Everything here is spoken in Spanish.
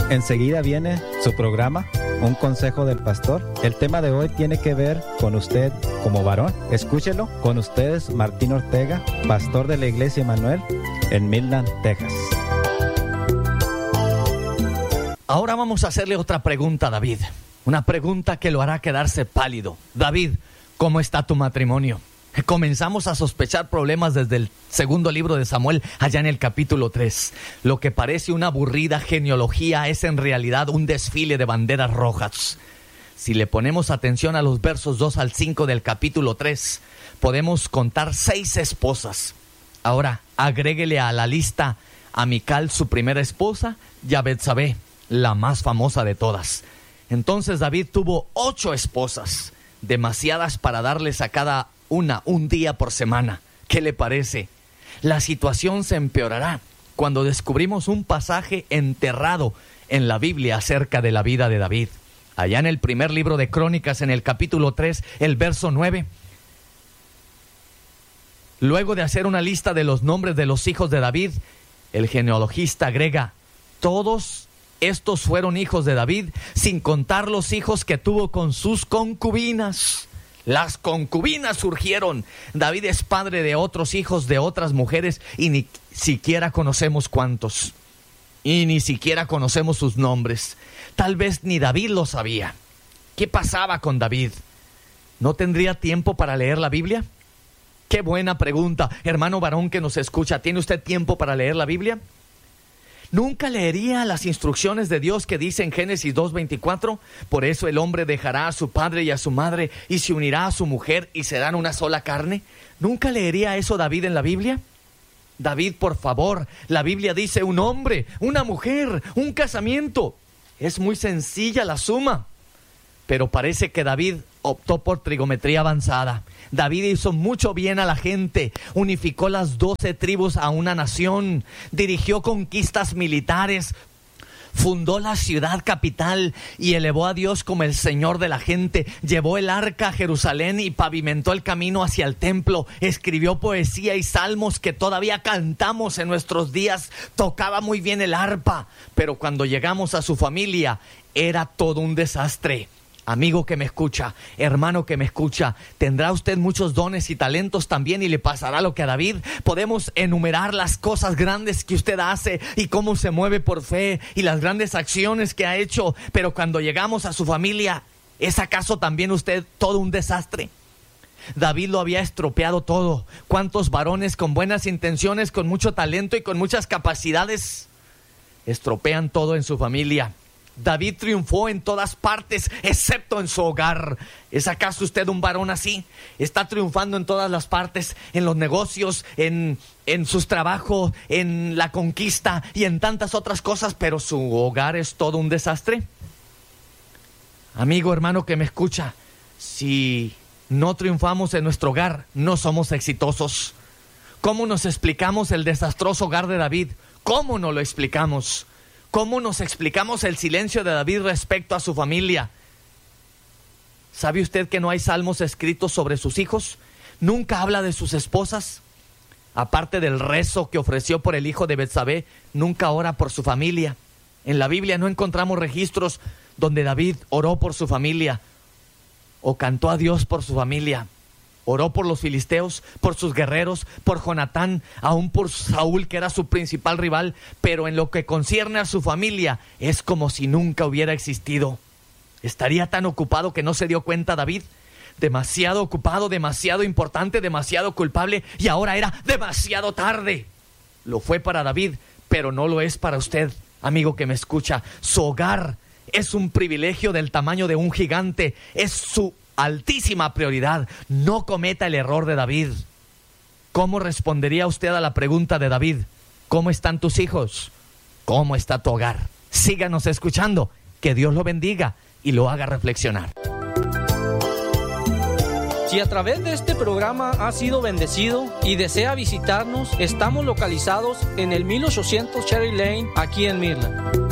Enseguida viene su programa, Un Consejo del Pastor. El tema de hoy tiene que ver con usted como varón. Escúchelo. Con ustedes, Martín Ortega, pastor de la Iglesia Emmanuel en Midland, Texas. Ahora vamos a hacerle otra pregunta a David. Una pregunta que lo hará quedarse pálido. David, ¿cómo está tu matrimonio? Comenzamos a sospechar problemas desde el segundo libro de Samuel, allá en el capítulo 3. Lo que parece una aburrida genealogía es en realidad un desfile de banderas rojas. Si le ponemos atención a los versos 2 al 5 del capítulo 3, podemos contar 6 esposas. Ahora, agréguele a la lista a Mical, su primera esposa, y a Betsabé, la más famosa de todas. Entonces David tuvo 8 esposas, demasiadas para darles a cada una un día por semana. ¿Qué le parece? La situación se empeorará cuando descubrimos un pasaje enterrado en la Biblia acerca de la vida de David. Allá en el primer libro de Crónicas, en el capítulo 3, el verso 9. Luego de hacer una lista de los nombres de los hijos de David, el genealogista agrega: todos estos fueron hijos de David, sin contar los hijos que tuvo con sus concubinas. Las concubinas surgieron. David es padre de otros hijos de otras mujeres y ni siquiera conocemos cuántos. Y ni siquiera conocemos sus nombres. Tal vez ni David lo sabía. ¿Qué pasaba con David? ¿No tendría tiempo para leer la Biblia? Qué buena pregunta. Hermano varón que nos escucha, ¿tiene usted tiempo para leer la Biblia? ¿Nunca leería las instrucciones de Dios que dice en Génesis 2:24? Por eso el hombre dejará a su padre y a su madre y se unirá a su mujer y serán una sola carne. ¿Nunca leería eso David en la Biblia? David, por favor, la Biblia dice un hombre, una mujer, un casamiento. Es muy sencilla la suma. Pero parece que David optó por trigonometría avanzada. David hizo mucho bien a la gente, unificó las 12 tribus a una nación, dirigió conquistas militares, fundó la ciudad capital y elevó a Dios como el Señor de la gente, llevó el arca a Jerusalén y pavimentó el camino hacia el templo, escribió poesía y salmos que todavía cantamos en nuestros días, tocaba muy bien el arpa, pero cuando llegamos a su familia era todo un desastre. Amigo que me escucha, hermano que me escucha, tendrá usted muchos dones y talentos también y le pasará lo que a David. Podemos enumerar las cosas grandes que usted hace y cómo se mueve por fe y las grandes acciones que ha hecho, pero cuando llegamos a su familia, ¿es acaso también usted todo un desastre? David lo había estropeado todo. ¿Cuántos varones con buenas intenciones, con mucho talento y con muchas capacidades estropean todo en su familia? David triunfó en todas partes, excepto en su hogar. ¿Es acaso usted un varón así? Está triunfando en todas las partes, en los negocios, en sus trabajos, en la conquista y en tantas otras cosas, pero su hogar es todo un desastre. Amigo, hermano que me escucha, si no triunfamos en nuestro hogar, no somos exitosos. ¿Cómo nos explicamos el desastroso hogar de David? ¿Cómo nos lo explicamos? ¿Cómo nos explicamos el silencio de David respecto a su familia? ¿Sabe usted que no hay salmos escritos sobre sus hijos? ¿Nunca habla de sus esposas? Aparte del rezo que ofreció por el hijo de Betsabé, nunca ora por su familia. En la Biblia no encontramos registros donde David oró por su familia o cantó a Dios por su familia. Oró por los filisteos, por sus guerreros, por Jonatán, aún por Saúl, que era su principal rival, pero en lo que concierne a su familia, es como si nunca hubiera existido. ¿Estaría tan ocupado que no se dio cuenta David? Demasiado ocupado, demasiado importante, demasiado culpable, y ahora era demasiado tarde. Lo fue para David, pero no lo es para usted, amigo que me escucha. Su hogar es un privilegio del tamaño de un gigante, es su altísima prioridad. No cometa el error de David. ¿Cómo respondería usted a la pregunta de David? ¿Cómo están tus hijos? ¿Cómo está tu hogar? Síganos escuchando. Que Dios lo bendiga y lo haga reflexionar. Si a través de este programa ha sido bendecido y desea visitarnos, estamos localizados en el 1800 Cherry Lane, aquí en Midland.